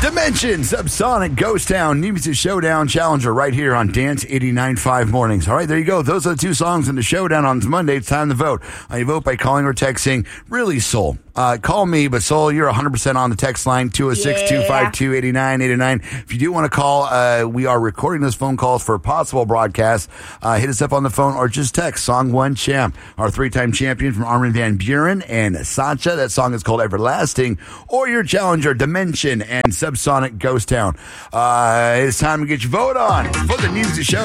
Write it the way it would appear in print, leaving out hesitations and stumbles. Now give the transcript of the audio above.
Dimension, Subsonic, Ghost Town, New Music Showdown Challenger right here on Dance 89.5 Mornings. All right, there you go. Those are the two songs in the showdown on Monday. It's time to vote. You vote by calling or texting. Really, Soul. Call me, but Soul, you're 100% on the text line, 206-252-8989. If you do want to call, we are recording those phone calls for a possible broadcast. Hit us up on the phone or just text Song 1 Champ, our three-time champion from Armin van Buuren and Sancha. That song is called Everlasting. Or your challenger, Dimension and Subsonic Ghost Town. It's time to get your vote on for the New Music Show.